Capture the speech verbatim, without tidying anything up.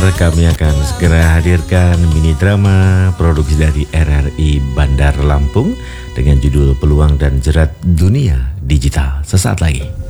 kami akan segera hadirkan mini drama produksi dari R R I Bandar Lampung dengan judul Peluang dan Jerat Dunia Digital sesaat lagi.